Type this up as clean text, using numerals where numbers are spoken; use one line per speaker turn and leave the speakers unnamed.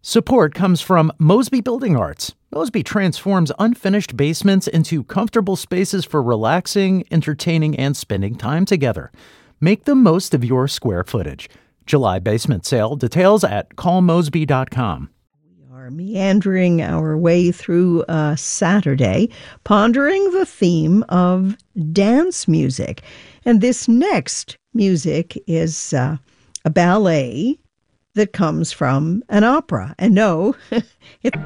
Support comes from Mosby Building Arts. Mosby transforms unfinished basements into comfortable spaces for relaxing, entertaining, and spending time together. Make the most of your square footage. July basement sale. Details at callmosby.com.
We are meandering our way through Saturday, pondering the theme of dance music. And this next music is a ballet that comes from an opera. And no,